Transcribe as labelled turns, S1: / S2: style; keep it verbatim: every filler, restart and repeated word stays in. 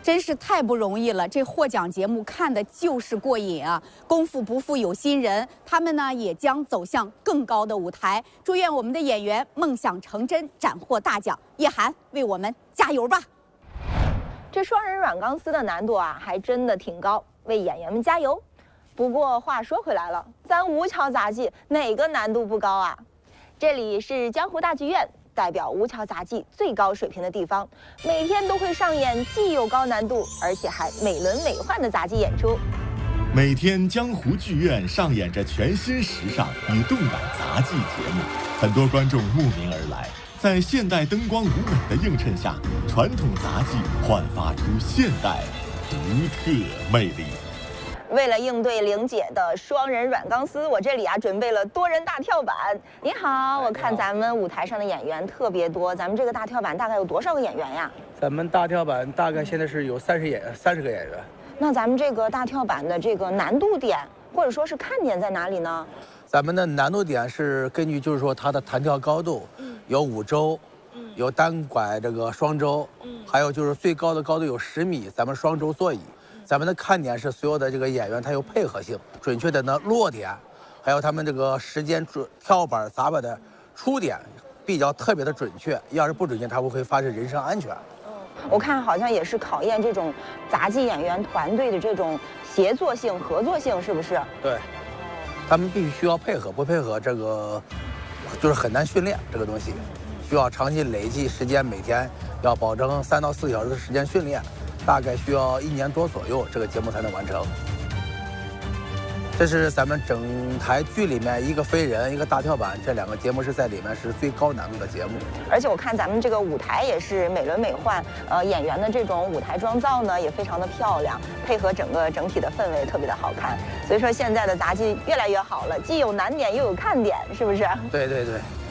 S1: 真是太不容易了。这获奖节目看的就是过瘾啊！功夫不负有心人，他们呢也将走向更高的舞台。祝愿我们的演员梦想成真，斩获大奖！叶涵，为我们加油吧！
S2: 这双人软钢丝的难度啊，还真的挺高，为演员们加油！不过话说回来了，咱吴桥杂技哪个难度不高啊？这里是江湖大剧院，代表吴桥杂技最高水平的地方，每天都会上演既有高难度，而且还美轮美奂的杂技演出。
S3: 每天江湖剧院上演着全新时尚与动感杂技节目，很多观众慕名而来。在现代灯光舞美的映衬下，传统杂技焕发出现代独特魅力。
S2: 为了应对玲姐的双人软钢丝，我这里啊准备了多人大跳板。你好，我看咱们舞台上的演员特别多，咱们这个大跳板大概有多少个演员呀？
S4: 咱们大跳板大概现在是有三十演三十个演员。
S2: 那咱们这个大跳板的这个难度点或者说是看点在哪里呢？
S4: 咱们的难度点是根据就是说它的弹跳高度，有五周，有单拐这个双周，还有就是最高的高度有十米，咱们双周座椅。咱们的看点是所有的这个演员他有配合性，准确的呢落点，还有他们这个时间准跳板砸板的出点比较特别的准确，要是不准确，它会发生人身安全。
S2: 我看好像也是考验这种杂技演员团队的这种协作性、合作性，是不是？
S4: 对，他们必须需要配合，不配合这个就是很难训练这个东西，需要长期累计时间，每天要保证三到四小时的时间训练。大概需要一年多左右，这个节目才能完成。这是咱们整台剧里面一个飞人，一个大跳板，这两个节目是在里面是最高难度的节目。
S2: 而且我看咱们这个舞台也是美轮美奂，呃，演员的这种舞台妆造呢也非常的漂亮，配合整个整体的氛围特别的好看。所以说现在的杂技越来越好了，既有难点又有看点，是不是？
S4: 对对对。